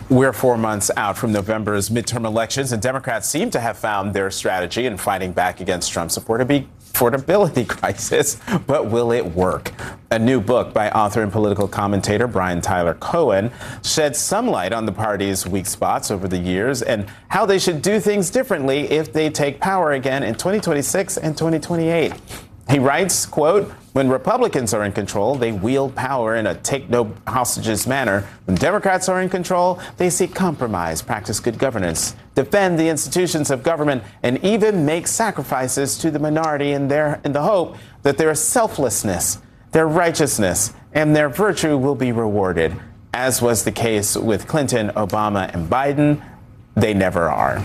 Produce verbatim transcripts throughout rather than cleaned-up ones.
We're four months out from November's midterm elections, and Democrats seem to have found their strategy in fighting back against Trump's affordability crisis. But will it work? A new book by author and political commentator Brian Tyler Cohen sheds some light on the party's weak spots over the years and how they should do things differently if they take power again in twenty twenty-six and twenty twenty-eight. He writes, quote, "When Republicans are in control, they wield power in a take-no-hostages manner. When Democrats are in control, they seek compromise, practice good governance, defend the institutions of government, and even make sacrifices to the minority in their in the hope that their selflessness, their righteousness, and their virtue will be rewarded. As was the case with Clinton, Obama, and Biden, they never are."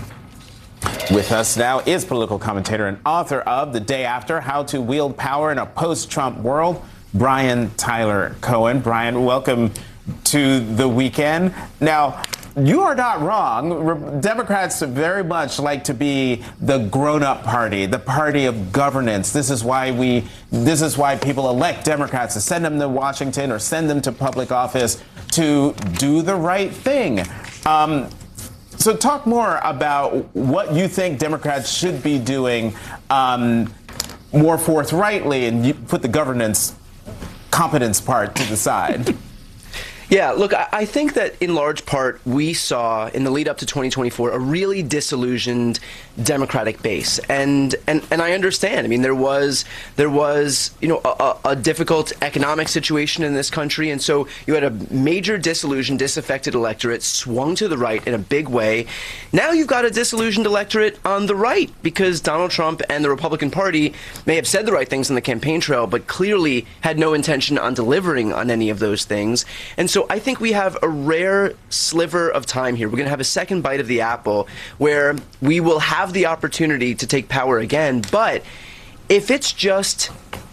With us now is political commentator and author of The Day After: How to Wield Power in a Post-Trump World, Brian Tyler Cohen. Brian, welcome to the weekend. Now, you are not wrong. Democrats very much like to be the grown-up party, the party of governance. This is why we, this is why people elect Democrats, to send them to Washington or send them to public office to do the right thing. Um, So talk more about what you think Democrats should be doing um, more forthrightly, and you put the governance competence part to the side. Yeah, look, I think that in large part we saw in the lead up to twenty twenty-four a really disillusioned Democratic base, and and and I understand. I mean, there was there was you know a, a difficult economic situation in this country, and so you had a major disillusioned, disaffected electorate swung to the right in a big way. Now you've got a disillusioned electorate on the right because Donald Trump and the Republican Party may have said the right things on the campaign trail, but clearly had no intention on delivering on any of those things, and so. So I think we have a rare sliver of time here. We're going to have a second bite of the apple where we will have the opportunity to take power again. But if it's just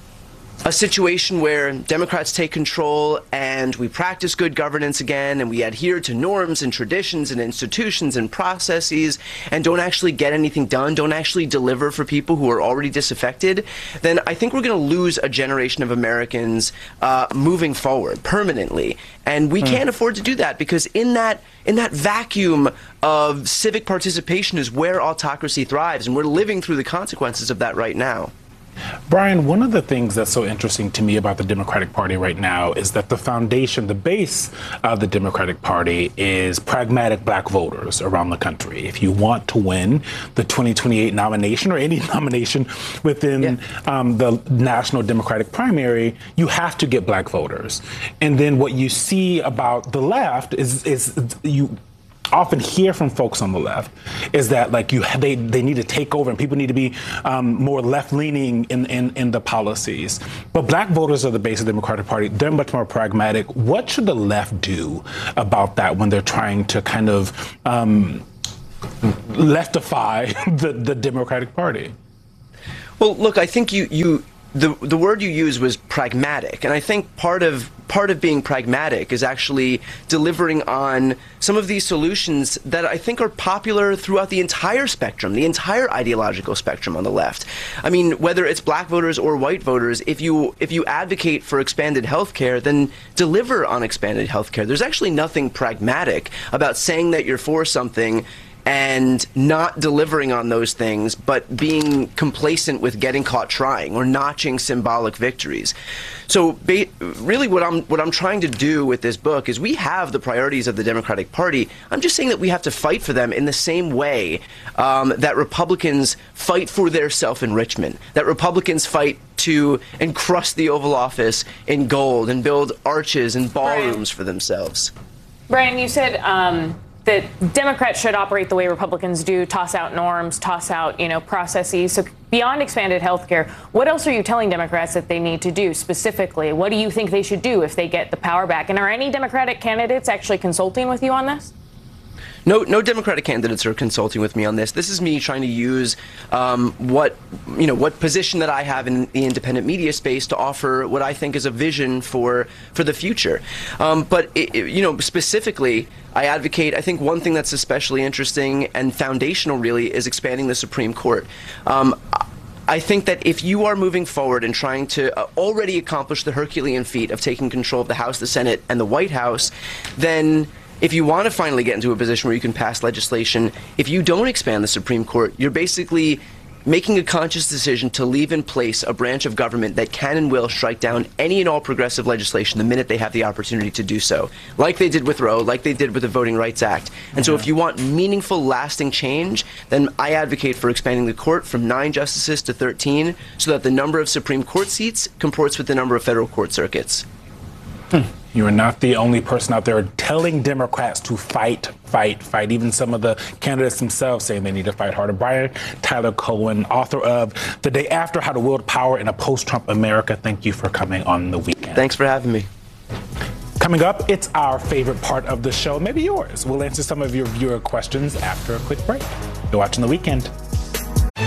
a situation where Democrats take control and we practice good governance again and we adhere to norms and traditions and institutions and processes and don't actually get anything done, don't actually deliver for people who are already disaffected, then I think we're going to lose a generation of Americans uh, moving forward permanently. And we mm. can't afford to do that because in that in that vacuum of civic participation is where autocracy thrives, and we're living through the consequences of that right now. Brian, one of the things that's so interesting to me about the Democratic Party right now is that the foundation, the base of the Democratic Party is pragmatic black voters around the country. If you want to win the twenty twenty-eight nomination or any nomination within yeah. um, the national Democratic primary, you have to get black voters. And then what you see about the left is, is you often hear from folks on the left is that like you they they need to take over and people need to be um, more left-leaning in, in in the policies. But black voters are the base of the Democratic Party. They're much more pragmatic. What should the left do about that when they're trying to kind of um, leftify the, the Democratic Party? Well, look, I think you you the the word you used was pragmatic, and I think part of part of being pragmatic is actually delivering on some of these solutions that I think are popular throughout the entire spectrum, the entire ideological spectrum on the left. I mean, whether it's black voters or white voters, if you if you advocate for expanded health care, then deliver on expanded health care. There's actually nothing pragmatic about saying that you're for something and not delivering on those things, but being complacent with getting caught trying or notching symbolic victories. So ba- really what I'm what I'm trying to do with this book is we have the priorities of the Democratic Party. I'm just saying that we have to fight for them in the same way um, that Republicans fight for their self-enrichment, that Republicans fight to encrust the Oval Office in gold and build arches and ballrooms Brian, for themselves. Brian, you said um that Democrats should operate the way Republicans do, toss out norms, toss out, you know, processes. So beyond expanded health care, what else are you telling Democrats that they need to do specifically? What do you think they should do if they get the power back? And are any Democratic candidates actually consulting with you on this? No, no Democratic candidates are consulting with me on this. This is me trying to use um, what, you know, what position that I have in the independent media space to offer what I think is a vision for for the future. Um, but it, it, you know, specifically, I advocate. I think one thing that's especially interesting and foundational, really, is expanding the Supreme Court. Um, I think that if you are moving forward and trying to uh, already accomplish the Herculean feat of taking control of the House, the Senate, and the White House, then if you want to finally get into a position where you can pass legislation, if you don't expand the Supreme Court, you're basically making a conscious decision to leave in place a branch of government that can and will strike down any and all progressive legislation the minute they have the opportunity to do so, like they did with Roe, like they did with the Voting Rights Act. And so if you want meaningful, lasting change, then I advocate for expanding the court from nine justices to thirteen so that the number of Supreme Court seats comports with the number of federal court circuits. Hmm. You are not the only person out there telling Democrats to fight, fight, fight. Even some of the candidates themselves saying they need to fight harder. Brian Tyler Cohen, author of The Day After, How to Wield Power in a Post-Trump America. Thank you for coming on The Weekend. Thanks for having me. Coming up, it's our favorite part of the show, maybe yours. We'll answer some of your viewer questions after a quick break. You're watching The Weekend.